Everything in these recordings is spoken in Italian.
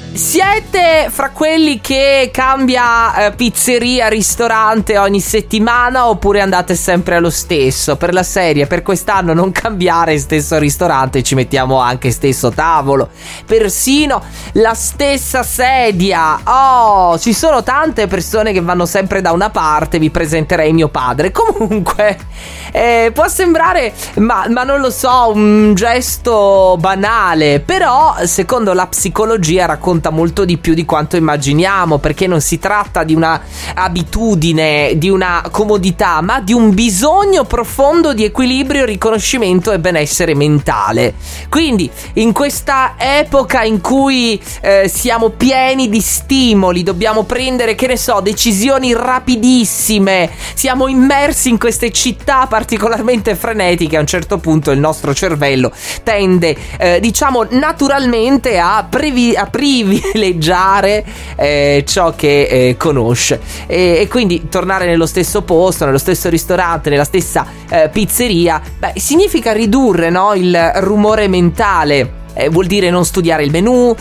Siete fra quelli che cambia pizzeria, ristorante ogni settimana, oppure andate sempre allo stesso? Per la serie, per quest'anno non cambiare stesso ristorante, ci mettiamo anche stesso tavolo, persino la stessa sedia. Oh, ci sono tante persone che vanno sempre da una parte. Vi presenterei mio padre. Comunque può sembrare, ma non lo so, un gesto banale, però secondo la psicologia racconta molto di più di quanto immaginiamo, perché non si tratta di una abitudine, di una comodità, ma di un bisogno profondo di equilibrio, riconoscimento e benessere mentale. Quindi in questa epoca in cui siamo pieni di stimoli, dobbiamo prendere, che ne so, decisioni rapidissime, siamo immersi in queste città particolarmente frenetiche, a un certo punto il nostro cervello tende diciamo naturalmente a privilegiare ciò che conosce, e quindi tornare nello stesso posto, nello stesso ristorante, nella stessa pizzeria, significa ridurre, no, il rumore mentale. Vuol dire non studiare il menù,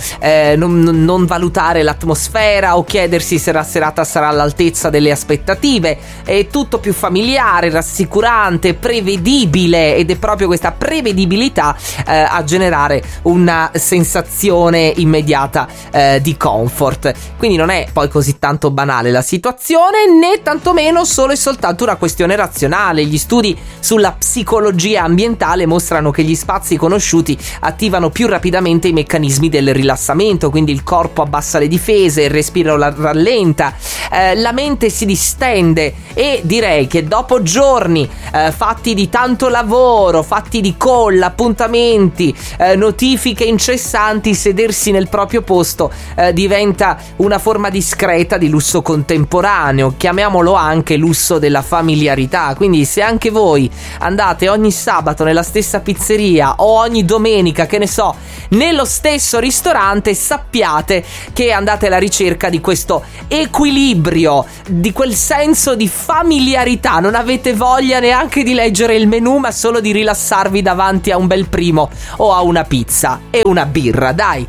non valutare l'atmosfera o chiedersi se la serata sarà all'altezza delle aspettative. È tutto più familiare, rassicurante, prevedibile, ed è proprio questa prevedibilità a generare una sensazione immediata di comfort. Quindi non è poi così tanto banale la situazione, né tantomeno solo e soltanto una questione razionale. Gli studi sulla psicologia ambientale mostrano che gli spazi conosciuti attivano più rapidamente i meccanismi del rilassamento, quindi il corpo abbassa le difese, il respiro rallenta, la mente si distende, e direi che dopo giorni fatti di tanto lavoro, fatti di call, appuntamenti, notifiche incessanti, sedersi nel proprio posto diventa una forma discreta di lusso contemporaneo, chiamiamolo anche lusso della familiarità. Quindi se anche voi andate ogni sabato nella stessa pizzeria o ogni domenica, che ne so, nello stesso ristorante, sappiate che andate alla ricerca di questo equilibrio, di quel senso di familiarità. Non avete voglia neanche di leggere il menù, ma solo di rilassarvi davanti a un bel primo o a una pizza e una birra, dai.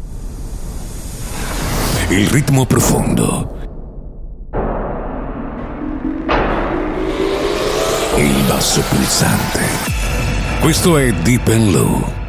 Il ritmo profondo, il basso pulsante. Questo è Deep and Low.